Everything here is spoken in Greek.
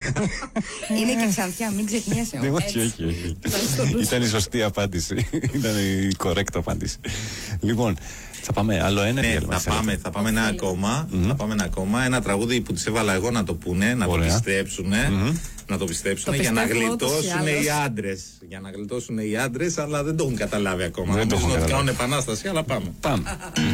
Είναι και Ξανθιά, μην ξεχνιέσαι. Όχι. Ήταν η σωστή απάντηση. Ήταν η correct απάντηση. Λοιπόν, θα πάμε άλλο ένα. Ναι, θα πάμε ένα ακόμα. Θα πάμε ένα ακόμα. Ένα τραγούδι που τις έβαλα εγώ να το πούνε, να το πιστέψουν. Να το πιστέψουν για να γλιτώσουν οι άντρες. Για να γλιτώσουν οι άντρες, αλλά δεν το έχουν καταλάβει ακόμα. Δεν το έχουν καταλάβει. Κάνουν επανάσταση, αλλά πάμε.